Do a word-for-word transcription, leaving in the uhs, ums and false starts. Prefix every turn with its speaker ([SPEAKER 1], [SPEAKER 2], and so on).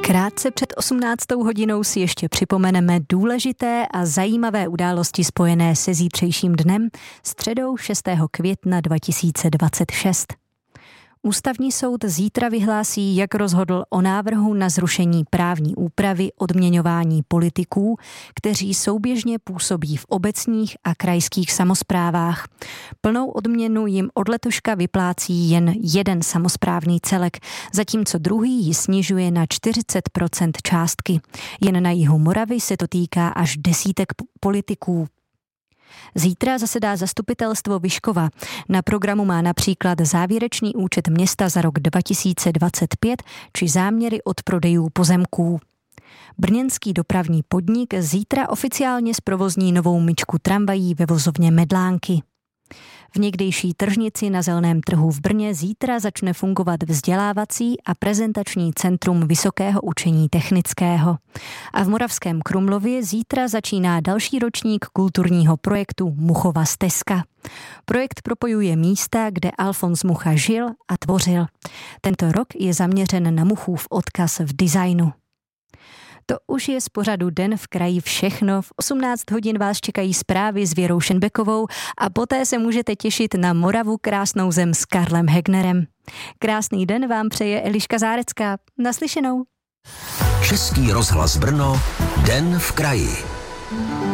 [SPEAKER 1] Krátce před osmnáctou hodinou si ještě připomeneme důležité a zajímavé události spojené se zítřejším dnem, středou šestého května dva tisíce dvacet šest. Ústavní soud zítra vyhlásí, jak rozhodl o návrhu na zrušení právní úpravy odměňování politiků, kteří souběžně působí v obecních a krajských samosprávách. Plnou odměnu jim od letoška vyplácí jen jeden samosprávný celek, zatímco druhý ji snižuje na čtyřicet procent částky. Jen na jihu Moravy se to týká až desítek politiků. Zítra zasedá zastupitelstvo Vyškova. Na programu má například závěrečný účet města za rok dva tisíce dvacet pět či záměry od prodejů pozemků. Brněnský dopravní podnik zítra oficiálně zprovozní novou myčku tramvají ve vozovně Medlánky. V někdejší tržnici na Zeleném trhu v Brně zítra začne fungovat vzdělávací a prezentační centrum Vysokého učení technického. A v Moravském Krumlově zítra začíná další ročník kulturního projektu Muchova stezka. Projekt propojuje místa, kde Alfons Mucha žil a tvořil. Tento rok je zaměřen na Muchův odkaz v designu. To už je z pořadu Den v kraji všechno. V osmnáct hodin vás čekají zprávy s Věrou Šenbekovou a poté se můžete těšit na Moravu, krásnou zem s Karlem Hegnerem. Krásný den vám přeje Eliška Zárecká. Naslyšenou.
[SPEAKER 2] Český rozhlas Brno, Den v kraji.